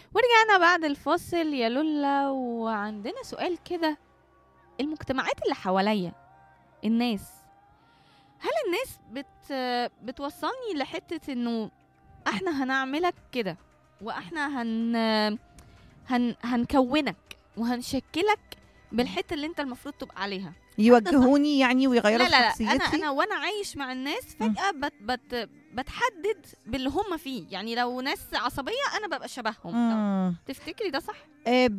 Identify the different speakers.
Speaker 1: ورجعنا بعد الفاصل يا لولا، وعندنا سؤال كده. المجتمعات اللي حواليا، الناس، هل الناس بتوصلني لحتة انه احنا هنعملك كده، واحنا هنكونك وهنشكلك بالحتة اللي انت المفروض تبقى عليها؟
Speaker 2: يوجهوني يعني ويغيروا
Speaker 1: لا
Speaker 2: في
Speaker 1: لا لا،
Speaker 2: شخصيتي.
Speaker 1: انا وانا عايش مع الناس فجأة بتحدد باللي هم فيه. يعني لو ناس عصبية انا ببقى شبههم. تفتكري ده صح؟